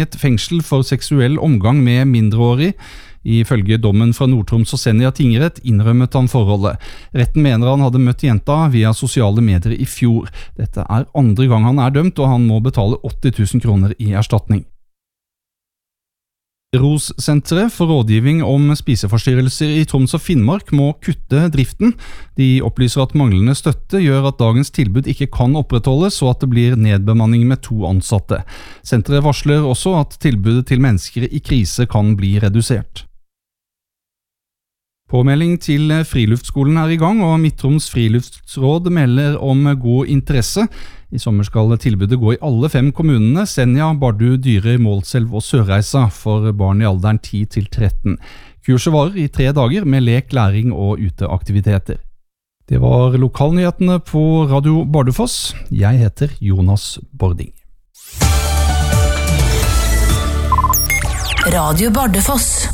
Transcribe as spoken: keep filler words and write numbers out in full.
ubetinget fengsel for seksuell omgang med mindreårig. Ifølge dommen fra Nord-Troms og Senja tingrett innrømmet han forholdet. Retten mener han hadde møtt jenta via sosiale medier i fjor. Dette er andre gang han er dømt, og han må betale åtti tusen kroner i erstatning. ROS-senteret for rådgivning om spiseforstyrrelser i Troms og Finnmark må kutte driften. De opplyser at manglende støtte gjør at dagens tilbud ikke kan opprettholdes, og at det blir nedbemanning med to ansatte. Senteret varsler også at tilbudet til mennesker i krise kan bli redusert. Påmelding til Friluftsskolen er i gang, og Midt-Troms Friluftsråd melder om god interesse. I sommer skal tilbudet gå i alle fem kommunene, Senja, Bardu, Dyrøy, Målselv og Sørreisa, for barn i alderen ti til tretten. Kurset varer i tre dager med lek, læring og uteaktiviteter. Det var lokalnyhetene på Radio Bardufoss. Jeg heter Jonas Bording. Radio Bardufoss.